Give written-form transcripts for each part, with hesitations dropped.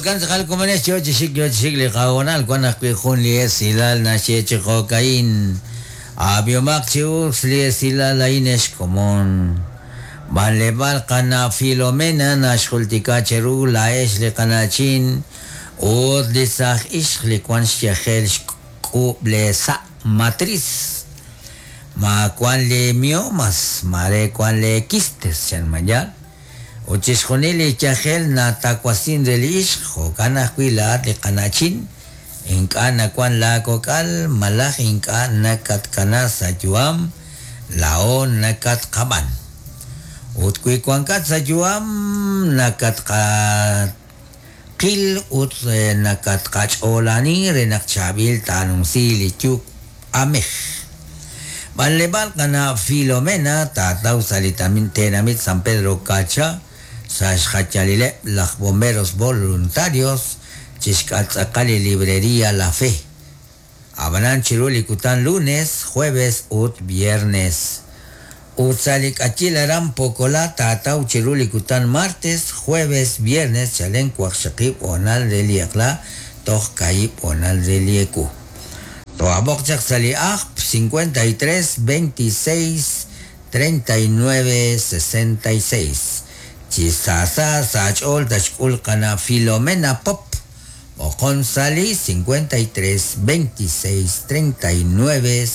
kan sakal kumanes yo chisik li kawanal kwan akwi khun li silal na chiko kain. Abiomak chius li silal aines komon. Banlebal kana Filomena na shkultika cheru laesh li kanachin. Od li sah ish li kwan shechel shku le sa matriz. Ma kwan le miomas, mare kwan le quistes chan mayal. Uchishkonili chahel na takwasin del ish, jokana huila de kanachin, inkana kwan la kokal, malach inkana katkana sayuam, laon nakat kaban. Utkwi kwan kat sayuam, nakat kil ut nakat kacholani, renak chabil tanong sili chuk ameh. Banlebal kana Filomena tataw salitamin tenamit San Pedro Cacha sa Xachalile los bomberos voluntarios Chiscatzacali librería La Fe. Abanan chirulikutan lunes, jueves ut viernes. Utsalik achilaran pocola tataw chirulikutan martes, jueves, viernes chalen kwakshakip onal de liakla toh kaip onal de lieku. Toabokchak saliach 53 26 39 66. Chisasa sachol tashkul kana Filomena pop. Okon sali 53 26 39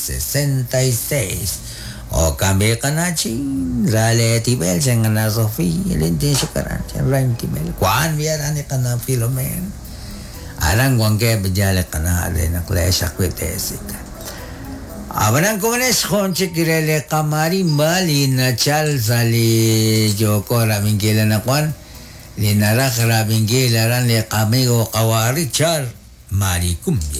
66. O kambe kanachin rale tibel sengana Sofi lintin shikaran chen tibel kwan biarani kana Filomena. Arang wangke berjalan kena ada nak lesak betesik. Abanang kumanes konci kirele kamari bali na chal sali joko ramingkila na kwan linara ramingkila ran le kamigo kawari char marikum.